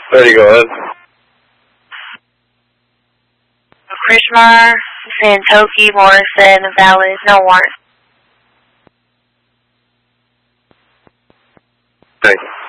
Ready, go ahead. Krishmar, Santoki, Morrison, Valid, no warrant. Thank you.